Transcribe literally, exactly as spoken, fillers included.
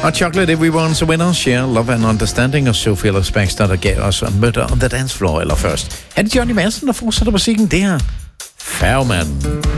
Og Chocolate Everyone's a Winner, Share, Love and Understanding og Sophie Ellis Bextor, der gav os Murder on the Dance Floor eller først. Er det Johnny Madsen, der fortsætter musikken? Det her Færgemand.